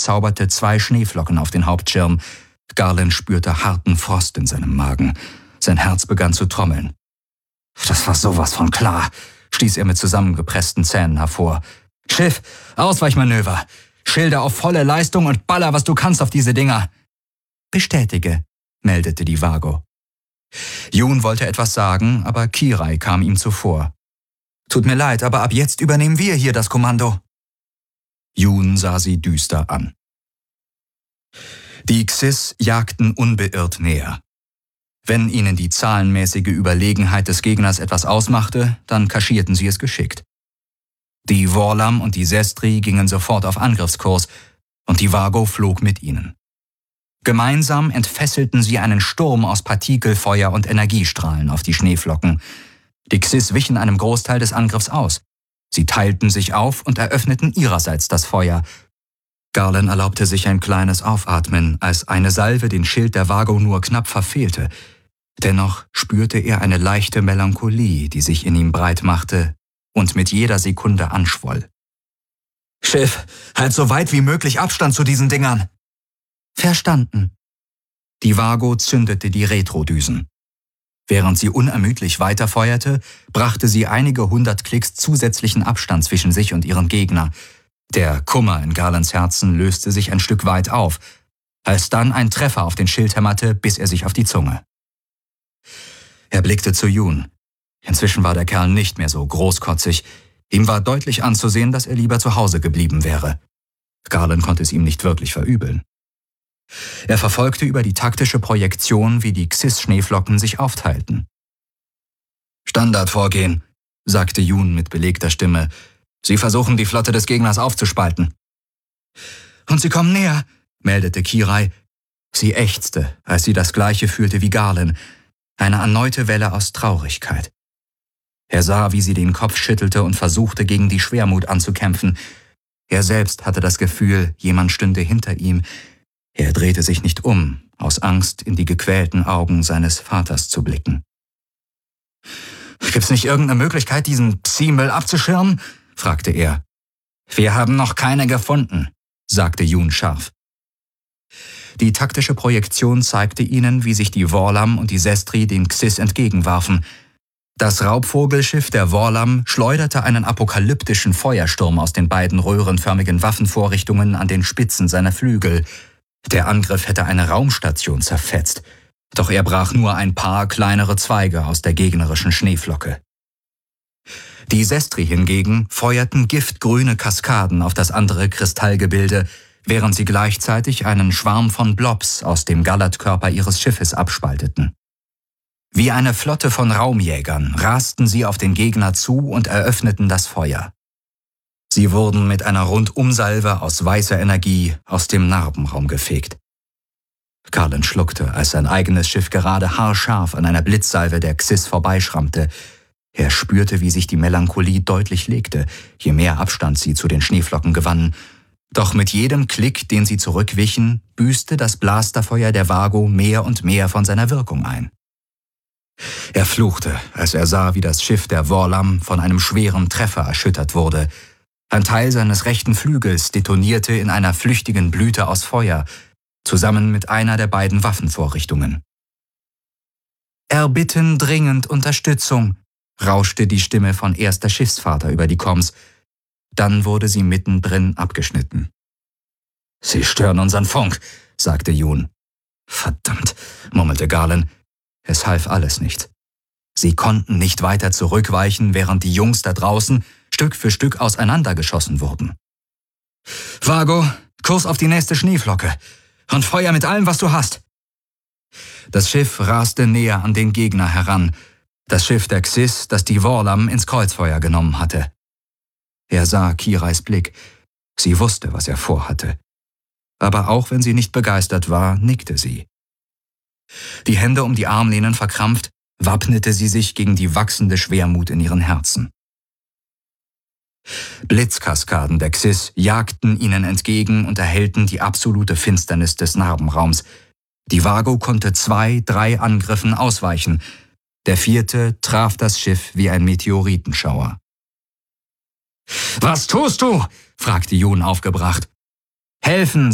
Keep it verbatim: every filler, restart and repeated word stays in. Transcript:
zauberte zwei Schneeflocken auf den Hauptschirm. Garland spürte harten Frost in seinem Magen. Sein Herz begann zu trommeln. »Das war sowas von klar«, stieß er mit zusammengepressten Zähnen hervor. »Schiff, Ausweichmanöver! Schilder auf volle Leistung und baller, was du kannst auf diese Dinger!« »Bestätige«, meldete die Vago. Jun wollte etwas sagen, aber Kirai kam ihm zuvor. »Tut mir leid, aber ab jetzt übernehmen wir hier das Kommando.« Jun sah sie düster an. Die Xys jagten unbeirrt näher. Wenn ihnen die zahlenmäßige Überlegenheit des Gegners etwas ausmachte, dann kaschierten sie es geschickt. Die Vorlam und die Sestri gingen sofort auf Angriffskurs und die Vago flog mit ihnen. Gemeinsam entfesselten sie einen Sturm aus Partikelfeuer und Energiestrahlen auf die Schneeflocken. Die Xys wichen einem Großteil des Angriffs aus. Sie teilten sich auf und eröffneten ihrerseits das Feuer. Garland erlaubte sich ein kleines Aufatmen, als eine Salve den Schild der Vago nur knapp verfehlte. Dennoch spürte er eine leichte Melancholie, die sich in ihm breit machte und mit jeder Sekunde anschwoll. »Schiff, halt so weit wie möglich Abstand zu diesen Dingern!« »Verstanden.« Die Vago zündete die Retrodüsen. Während sie unermüdlich weiterfeuerte, brachte sie einige hundert Klicks zusätzlichen Abstand zwischen sich und ihren Gegner. Der Kummer in Garlands Herzen löste sich ein Stück weit auf, als dann ein Treffer auf den Schild hämmerte, biss er sich auf die Zunge. Er blickte zu Jun. Inzwischen war der Kerl nicht mehr so großkotzig. Ihm war deutlich anzusehen, dass er lieber zu Hause geblieben wäre. Garland konnte es ihm nicht wirklich verübeln. Er verfolgte über die taktische Projektion, wie die Xys-Schneeflocken sich aufteilten. »Standardvorgehen«, sagte Jun mit belegter Stimme. »Sie versuchen, die Flotte des Gegners aufzuspalten.« »Und sie kommen näher«, meldete Kirai. Sie ächzte, als sie das Gleiche fühlte wie Garland. Eine erneute Welle aus Traurigkeit. Er sah, wie sie den Kopf schüttelte und versuchte, gegen die Schwermut anzukämpfen. Er selbst hatte das Gefühl, jemand stünde hinter ihm. Er drehte sich nicht um, aus Angst, in die gequälten Augen seines Vaters zu blicken. »Gibt's nicht irgendeine Möglichkeit, diesen Psi-Müll abzuschirmen?« fragte er. »Wir haben noch keine gefunden«, sagte Jun scharf. Die taktische Projektion zeigte ihnen, wie sich die Vorlam und die Sestri den Xys entgegenwarfen. Das Raubvogelschiff der Vorlam schleuderte einen apokalyptischen Feuersturm aus den beiden röhrenförmigen Waffenvorrichtungen an den Spitzen seiner Flügel. Der Angriff hätte eine Raumstation zerfetzt, doch er brach nur ein paar kleinere Zweige aus der gegnerischen Schneeflocke. Die Sestri hingegen feuerten giftgrüne Kaskaden auf das andere Kristallgebilde, während sie gleichzeitig einen Schwarm von Blobs aus dem Gallertkörper ihres Schiffes abspalteten. Wie eine Flotte von Raumjägern rasten sie auf den Gegner zu und eröffneten das Feuer. Sie wurden mit einer Rundumsalve aus weißer Energie aus dem Narbenraum gefegt. Garland schluckte, als sein eigenes Schiff gerade haarscharf an einer Blitzsalve der Xys vorbeischrammte. Er spürte, wie sich die Melancholie deutlich legte, je mehr Abstand sie zu den Schneeflocken gewannen. Doch mit jedem Klick, den sie zurückwichen, büßte das Blasterfeuer der Vago mehr und mehr von seiner Wirkung ein. Er fluchte, als er sah, wie das Schiff der Vorlam von einem schweren Treffer erschüttert wurde. Ein Teil seines rechten Flügels detonierte in einer flüchtigen Blüte aus Feuer, zusammen mit einer der beiden Waffenvorrichtungen. »Erbitten dringend Unterstützung«, rauschte die Stimme von erster Schiffsvater über die Comms. Dann wurde sie mittendrin abgeschnitten. »Sie stören unseren Funk«, sagte Jun. »Verdammt«, murmelte Garland. Es half alles nichts. Sie konnten nicht weiter zurückweichen, während die Jungs da draußen Stück für Stück auseinandergeschossen wurden. »Vago, Kurs auf die nächste Schneeflocke und Feuer mit allem, was du hast!« Das Schiff raste näher an den Gegner heran, das Schiff der Xys, das die Vorlam ins Kreuzfeuer genommen hatte. Er sah Kirais Blick. Sie wusste, was er vorhatte. Aber auch wenn sie nicht begeistert war, nickte sie. Die Hände um die Armlehnen verkrampft, wappnete sie sich gegen die wachsende Schwermut in ihren Herzen. Blitzkaskaden der Xys jagten ihnen entgegen und erhellten die absolute Finsternis des Narbenraums. Die Vago konnte zwei, drei Angriffen ausweichen. Der vierte traf das Schiff wie ein Meteoritenschauer. »Was tust du?« fragte Jun aufgebracht. »Helfen«,